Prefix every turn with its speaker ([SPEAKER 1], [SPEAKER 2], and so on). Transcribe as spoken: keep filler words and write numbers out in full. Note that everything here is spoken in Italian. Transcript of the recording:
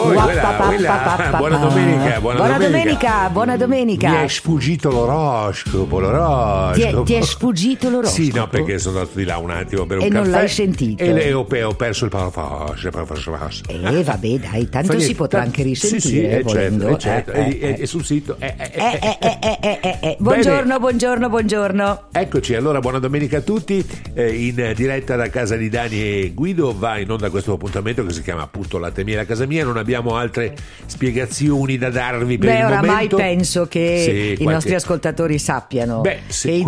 [SPEAKER 1] voi, quella, quella. Buona domenica, buona,
[SPEAKER 2] buona
[SPEAKER 1] domenica.
[SPEAKER 2] domenica, buona domenica.
[SPEAKER 1] Mi è sfuggito l'oroscopo, l'oroscopo.
[SPEAKER 2] Ti è, ti è sfuggito l'oroscopo?
[SPEAKER 1] Sì, no, perché sono andato di là un attimo per un
[SPEAKER 2] e
[SPEAKER 1] caffè.
[SPEAKER 2] E non l'hai sentito?
[SPEAKER 1] E le, ho, ho perso il parafosso.
[SPEAKER 2] Eh, vabbè, dai, tanto
[SPEAKER 1] Fagli,
[SPEAKER 2] si potrà
[SPEAKER 1] tanto,
[SPEAKER 2] anche risentire,
[SPEAKER 1] sì, sì, eh,
[SPEAKER 2] volendo.
[SPEAKER 1] Certo, certo.
[SPEAKER 2] Eh,
[SPEAKER 1] e,
[SPEAKER 2] eh,
[SPEAKER 1] e, e sul sito. Eh, eh,
[SPEAKER 2] eh, eh, eh, eh, eh, eh, eh. Buongiorno, buongiorno, buongiorno.
[SPEAKER 1] Eccoci, allora buona domenica a tutti. Eh, in diretta da casa di Dani e Guido va in onda questo appuntamento che si chiama appunto Latte Miele a casa mia. Non abbiamo altre spiegazioni da darvi per
[SPEAKER 2] Beh,
[SPEAKER 1] il
[SPEAKER 2] oramai
[SPEAKER 1] momento.
[SPEAKER 2] penso che
[SPEAKER 1] sì,
[SPEAKER 2] i
[SPEAKER 1] qualche...
[SPEAKER 2] nostri ascoltatori sappiano.
[SPEAKER 1] Beh, sì,
[SPEAKER 2] che